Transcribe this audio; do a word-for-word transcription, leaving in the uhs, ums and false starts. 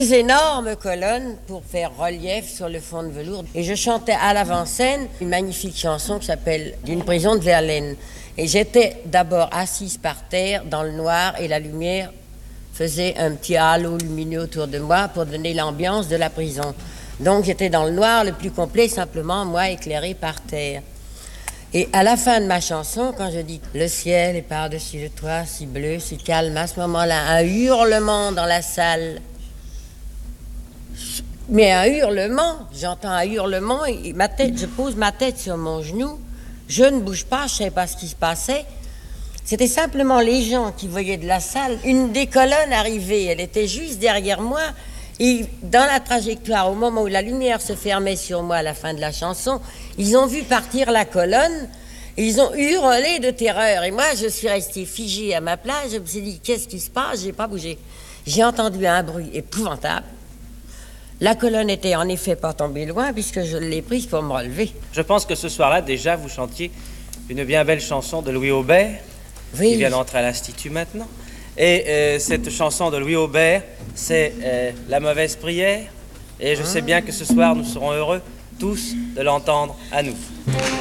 Des énormes colonnes pour faire relief sur le fond de velours. Et je chantais à l'avant-scène une magnifique chanson qui s'appelle « D'une prison de Verlaine ». Et j'étais d'abord assise par terre dans le noir et la lumière faisait un petit halo lumineux autour de moi pour donner l'ambiance de la prison. Donc j'étais dans le noir le plus complet, simplement moi éclairée par terre. Et à la fin de ma chanson, quand je dis « Le ciel est par-dessus le toit, si bleu, si calme », à ce moment-là, un hurlement dans la salle. Mais un hurlement, j'entends un hurlement, et ma tête, je pose ma tête sur mon genou, je ne bouge pas, je ne sais pas ce qui se passait. C'était simplement les gens qui voyaient de la salle. Une des colonnes arrivait, elle était juste derrière moi, et dans la trajectoire, au moment où la lumière se fermait sur moi à la fin de la chanson, ils ont vu partir la colonne, et ils ont hurlé de terreur. Et moi, je suis restée figée à ma place, je me suis dit, qu'est-ce qui se passe? Je n'ai pas bougé. J'ai entendu un bruit épouvantable. La colonne était en effet pas tombée loin, puisque je l'ai prise pour me relever. Je pense que ce soir-là, déjà, vous chantiez une bien belle chanson de Louis Aubert, oui. qui vient d'entrer à l'Institut maintenant. Et euh, cette chanson de Louis Aubert, c'est euh, La mauvaise prière. Et je ah. sais bien que ce soir, nous serons heureux, tous, de l'entendre à nous.